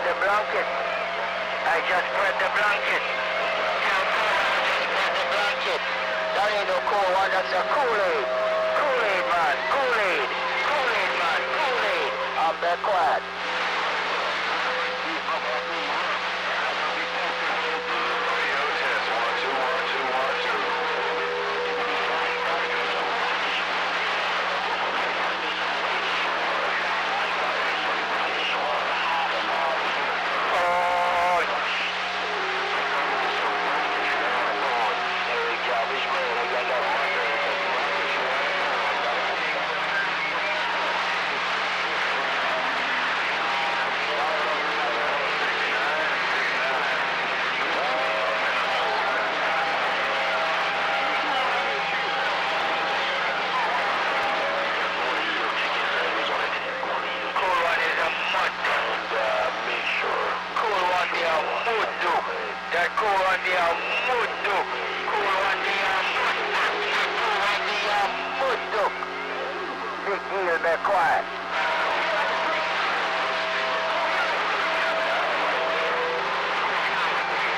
the blanket. I just spread the blanket. Tell Cool I just spread the blanket. That ain't no cool one, that's a Kool-Aid. Kool-Aid, man. Kool-Aid. Kool-Aid, man. Kool-Aid. I'm that quiet. That cool on the mudu. Cool on the mudu. Cool on the mudu. Big deal, be quiet.